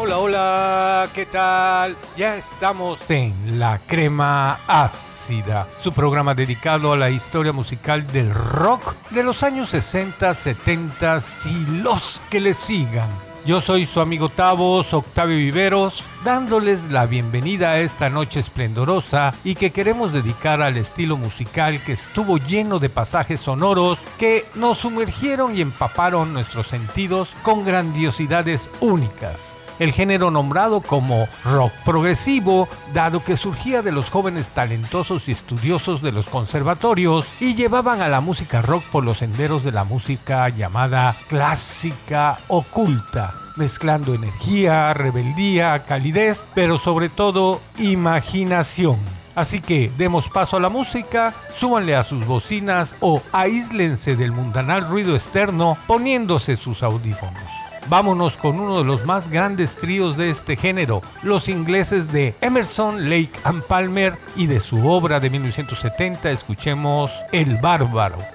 Hola, hola, ¿qué tal? Ya estamos en La Crema Ácida, su programa dedicado a la historia musical del rock de los años 60, 70 y los que le sigan. Yo soy su amigo Tavos, Octavio Viveros, dándoles la bienvenida a esta noche esplendorosa y que queremos dedicar al estilo musical que estuvo lleno de pasajes sonoros que nos sumergieron y empaparon nuestros sentidos con grandiosidades únicas. El género nombrado como rock progresivo, dado que surgía de los jóvenes talentosos y estudiosos de los conservatorios y llevaban a la música rock por los senderos de la música llamada clásica oculta, mezclando energía, rebeldía, calidez, pero sobre todo imaginación. Así que demos paso a la música, súbanle a sus bocinas o aíslense del mundanal ruido externo poniéndose sus audífonos. Vámonos con uno de los más grandes tríos de este género, los ingleses de Emerson, Lake and Palmer, y de su obra de 1970 escuchemos El Bárbaro.